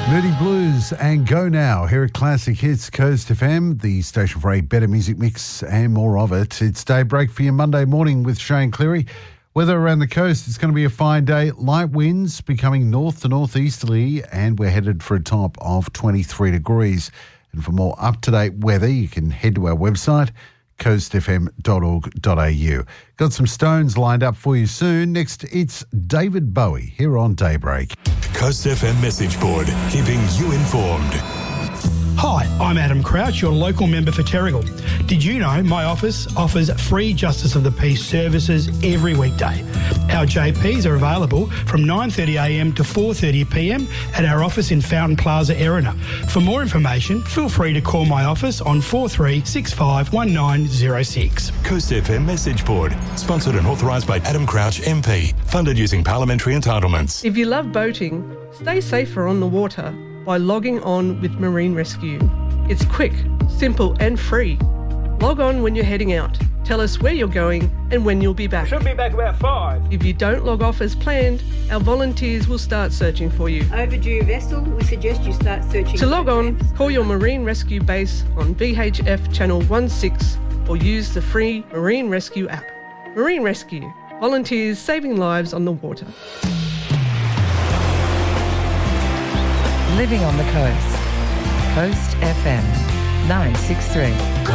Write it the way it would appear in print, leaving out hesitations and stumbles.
Moody Blues and Go Now here at Classic Hits Coast FM, the station for a better music mix and more of it. It's daybreak for your Monday morning with Shane Cleary. Weather around the coast, it's going to be a fine day. Light winds becoming north to northeasterly, and we're headed for a top of 23 degrees. And for more up-to-date weather, you can head to our website, coastfm.org.au. Got some stones lined up for you soon. Next, it's David Bowie here on Daybreak. Coast FM message board, keeping you informed. Hi, I'm Adam Crouch, your local member for Terrigal. Did you know my office offers free Justice of the Peace services every weekday? Our JPs are available from 9:30am to 4:30pm at our office in Fountain Plaza, Erina. For more information, feel free to call my office on 43651906. Coast FM message board, sponsored and authorised by Adam Crouch MP, funded using parliamentary entitlements. If you love boating, stay safer on the water by logging on with Marine Rescue. It's quick, simple and free. Log on when you're heading out. Tell us where you're going and when you'll be back. Should be back about 5. If you don't log off as planned, our volunteers will start searching for you. Overdue vessel, we suggest you start searching. To log on, call your Marine Rescue base on VHF channel 16 or use the free Marine Rescue app. Marine Rescue, volunteers saving lives on the water. Living on the coast. Coast FM 963.